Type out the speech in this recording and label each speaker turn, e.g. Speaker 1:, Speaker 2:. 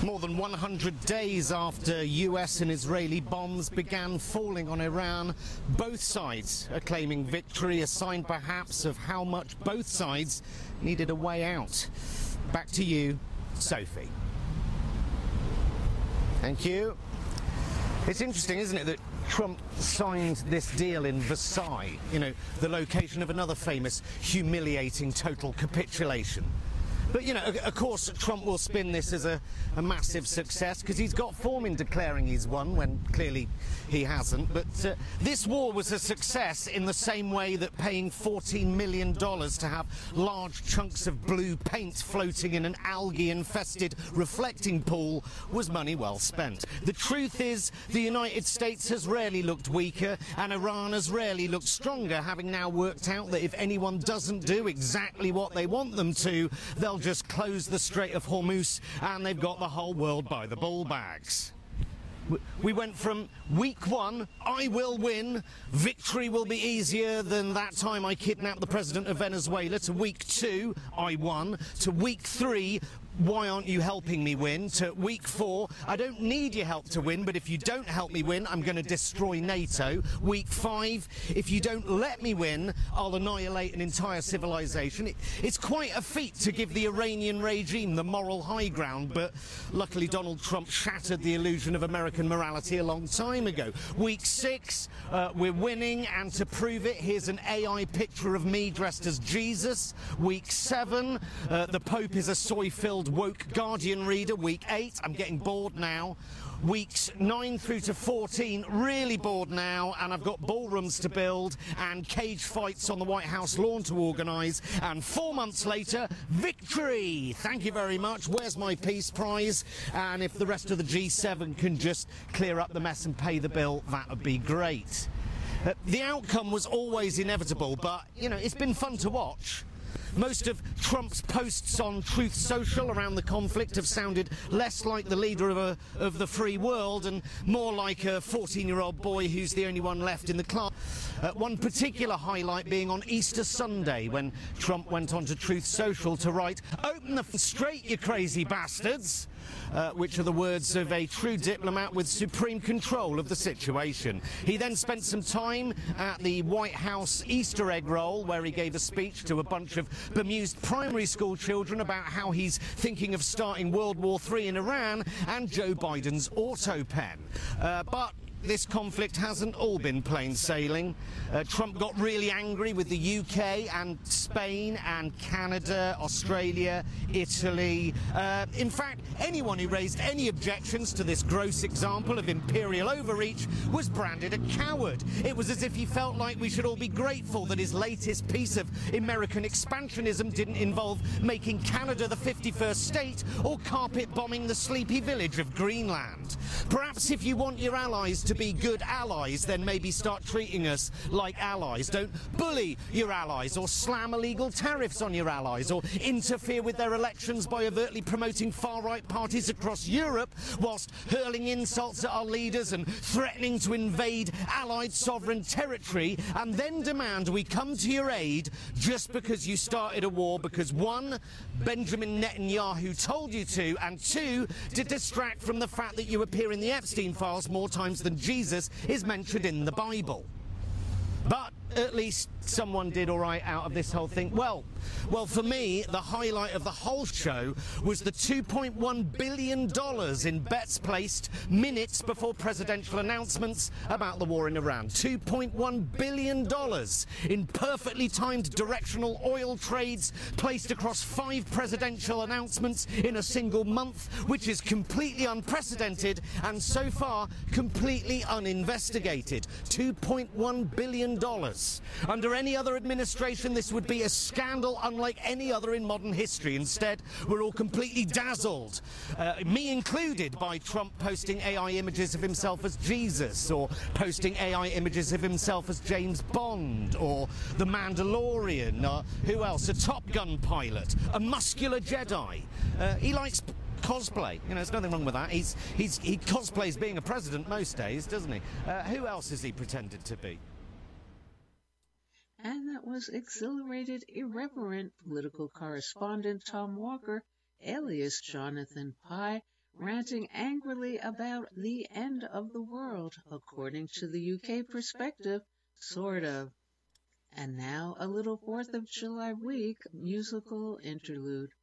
Speaker 1: More than 100 days after US and Israeli bombs began falling on Iran, both sides are claiming victory, a sign perhaps of how much both sides needed a way out. Back to you, Sophie. Thank you. It's interesting, isn't it, that Trump signed this deal in Versailles, you know, the location of another famous humiliating total capitulation. But, you know, of course, Trump will spin this as a massive success because he's got form in declaring he's won when clearly he hasn't. But this war was a success in the same way that paying $14 million to have large chunks of blue paint floating in an algae-infested reflecting pool was money well spent. The truth is, the United States has rarely looked weaker and Iran has rarely looked stronger, having now worked out that if anyone doesn't do exactly what they want them to, they'll just close the Strait of Hormuz and they've got the whole world by the ball bags. We went from week one, I will win, victory will be easier than that time I kidnapped the president of Venezuela, to week two, I won, to week three, why aren't you helping me win, to week four, I don't need your help to win, but if you don't help me win, I'm going to destroy NATO. Week five, if you don't let me win, I'll annihilate an entire civilization. It's quite a feat to give the Iranian regime the moral high ground, but luckily Donald Trump shattered the illusion of American morality a long time ago. Week six, we're winning, and to prove it, here's an AI picture of me dressed as Jesus. Week seven, the Pope is a soy-filled woke Guardian reader. Week 8, I'm getting bored now. Weeks 9 through to 14, really bored now, and I've got ballrooms to build and cage fights on the White House lawn to organise, and 4 months later, victory! Thank you very much. Where's my Peace Prize? And if the rest of the G7 can just clear up the mess and pay the bill, that would be great. The outcome was always inevitable, but, you know, it's been fun to watch. Most of Trump's posts on Truth Social around the conflict have sounded less like the leader of the free world and more like a 14-year-old boy who's the only one left in the class. One particular highlight being on Easter Sunday, when Trump went on to Truth Social to write, "Open the straight, you crazy bastards," which are the words of a true diplomat with supreme control of the situation. He then spent some time at the White House Easter egg roll, where he gave a speech to a bunch of bemused primary school children about how he's thinking of starting World War III in Iran and Joe Biden's auto pen. But this conflict hasn't all been plain sailing. Trump got really angry with the UK and Spain and Canada, Australia, Italy. In fact, anyone who raised any objections to this gross example of imperial overreach was branded a coward. It was as if he felt like we should all be grateful that his latest piece of American expansionism didn't involve making Canada the 51st state or carpet bombing the sleepy village of Greenland. Perhaps if you want your allies to be good allies, then maybe start treating us like allies. Don't bully your allies or slam illegal tariffs on your allies or interfere with their elections by overtly promoting far-right parties across Europe whilst hurling insults at our leaders and threatening to invade allied sovereign territory and then demand we come to your aid just because you started a war because one, Benjamin Netanyahu told you to, and two, to distract from the fact that you appear in the Epstein files more times than Jesus is mentioned in the Bible. But at least someone did all right out of this whole thing. Well, for me, the highlight of the whole show was the $2.1 billion in bets placed minutes before presidential announcements about the war in Iran. $2.1 billion in perfectly timed directional oil trades placed across 5 presidential announcements in a single month, which is completely unprecedented and so far completely uninvestigated. $2.1 billion. Under any other administration, this would be a scandal unlike any other in modern history. Instead, we're all completely dazzled, me included, by Trump posting AI images of himself as Jesus, or posting AI images of himself as James Bond, or the Mandalorian, who else? A Top Gun pilot, a muscular Jedi. He likes cosplay. You know, there's nothing wrong with that. He cosplays being a president most days, doesn't he? Who else has he pretended to be?
Speaker 2: And that was exhilarated, irreverent political correspondent Tom Walker, alias Jonathan Pye, ranting angrily about the end of the world, according to the UK perspective, sort of. And now a little 4th of July week musical interlude.